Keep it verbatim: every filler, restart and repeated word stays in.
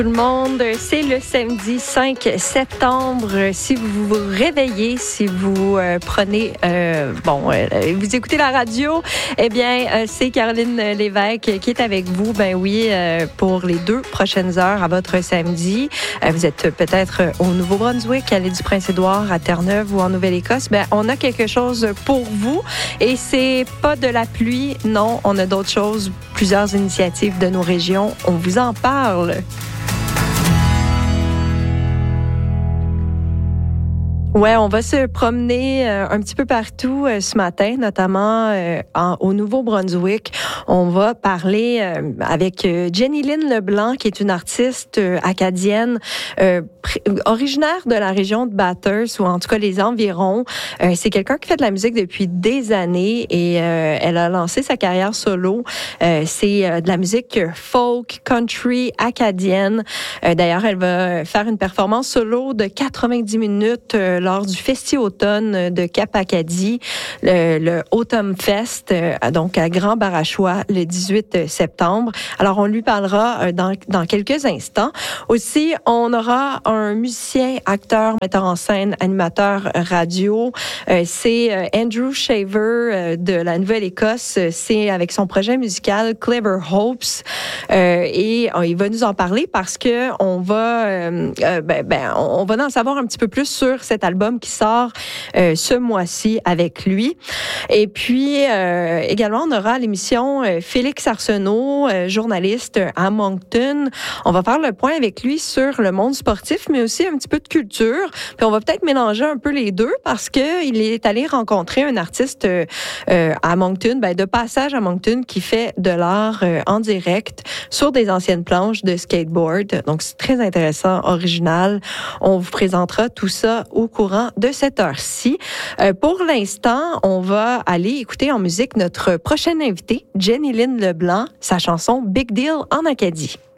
Tout le monde, c'est le samedi cinq septembre. Si vous vous réveillez, si vous euh, prenez, euh, bon, euh, vous écoutez la radio, eh bien, euh, c'est Caroline Lévesque qui est avec vous. Ben oui, euh, pour les deux prochaines heures à votre samedi. Euh, vous êtes peut-être au Nouveau-Brunswick, à l'île du Prince-Édouard, à Terre-Neuve ou en Nouvelle-Écosse. Ben, on a quelque chose pour vous et c'est pas de la pluie. Non, on a d'autres choses, plusieurs initiatives de nos régions. On vous en parle. Ouais, on va se promener euh, un petit peu partout euh, ce matin, notamment euh, en, au Nouveau-Brunswick. On va parler euh, avec euh, Jenny Lynn Leblanc, qui est une artiste euh, acadienne euh, pr- originaire de la région de Bathurst, ou en tout cas les environs. Euh, c'est quelqu'un qui fait de la musique depuis des années et euh, elle a lancé sa carrière solo. Euh, c'est euh, de la musique folk, country, acadienne. Euh, d'ailleurs, elle va faire une performance solo de quatre-vingt-dix minutes euh, lors du Festi-Automne de Cap-Acadie, le, le Autumn Fest, euh, donc à Grand-Barachois, le dix-huit septembre. Alors, on lui parlera euh, dans, dans quelques instants. Aussi, on aura un musicien, acteur, metteur en scène, animateur radio. Euh, c'est euh, Andrew Shaver euh, de la Nouvelle-Écosse. C'est avec son projet musical Clever Hopes. Euh, et euh, il va nous en parler parce que on va, euh, euh, ben, ben, on va en savoir un petit peu plus sur cet album qui sort euh, ce mois-ci avec lui. Et puis, euh, également, on aura à l'émission euh, Félix Arsenault, euh, journaliste à Moncton. On va faire le point avec lui sur le monde sportif, mais aussi un petit peu de culture. Puis on va peut-être mélanger un peu les deux parce que il est allé rencontrer un artiste euh, euh, à Moncton, ben, de passage à Moncton, qui fait de l'art euh, en direct sur des anciennes planches de skateboard. Donc, c'est très intéressant, original. On vous présentera tout ça au courant de cette heure-ci. Euh, pour l'instant, on va aller écouter en musique notre prochaine invitée, Jenny Lynn Leblanc, sa chanson Big Deal en Acadie.